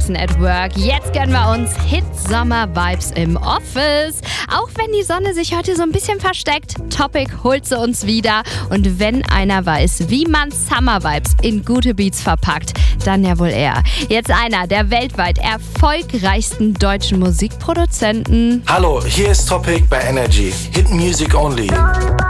Jackson at Work. Jetzt gönnen wir uns Hit-Sommer-Vibes im Office. Auch wenn die Sonne sich heute so ein bisschen versteckt, Topic holt sie uns wieder. Und wenn einer weiß, wie man Summer-Vibes in gute Beats verpackt, dann ja wohl er. Jetzt einer der weltweit erfolgreichsten deutschen Musikproduzenten. Hallo, hier ist Topic bei Energy. Hit Music Only.